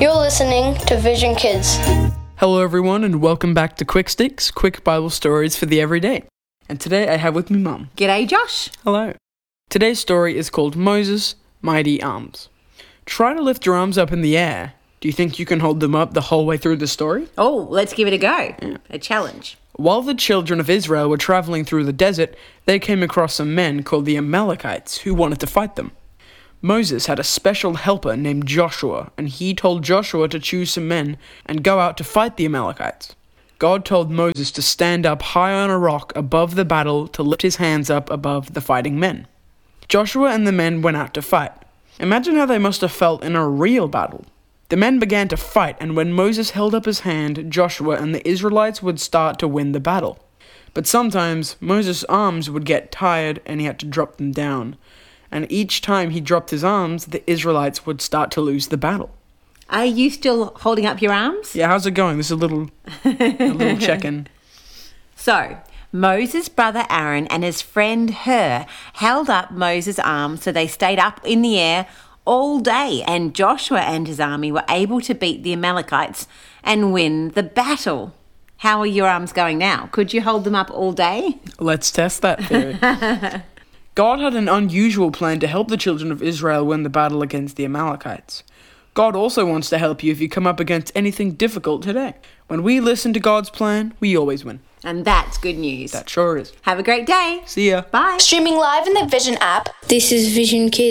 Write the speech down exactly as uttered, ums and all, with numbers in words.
You're listening to Vision Kids. Hello everyone and welcome back to Quick Sticks, quick Bible stories for the everyday. And today I have with me Mum. G'day, Josh. Hello. Today's story is called Moses' Mighty Arms. Try to lift your arms up in the air. Do you think you can hold them up the whole way through the story? Oh, let's give it a go. Yeah. A challenge. While the children of Israel were traveling through the desert, they came across some men called the Amalekites who wanted to fight them. Moses had a special helper named Joshua, and he told Joshua to choose some men and go out to fight the Amalekites. God told Moses to stand up high on a rock above the battle to lift his hands up above the fighting men. Joshua and the men went out to fight. Imagine how they must have felt in a real battle. The men began to fight, and when Moses held up his hand, Joshua and the Israelites would start to win the battle. But sometimes Moses' arms would get tired and he had to drop them down. And each time he dropped his arms, the Israelites would start to lose the battle. Are you still holding up your arms? Yeah, how's it going? This is a little, a little check-in. So, Moses' brother Aaron and his friend Hur held up Moses' arms so they stayed up in the air all day, and Joshua and his army were able to beat the Amalekites and win the battle. How are your arms going now? Could you hold them up all day? Let's test that theory. God had an unusual plan to help the children of Israel win the battle against the Amalekites. God also wants to help you if you come up against anything difficult today. When we listen to God's plan, we always win. And that's good news. That sure is. Have a great day. See ya. Bye. Streaming live in the Vision app, this is Vision Kids.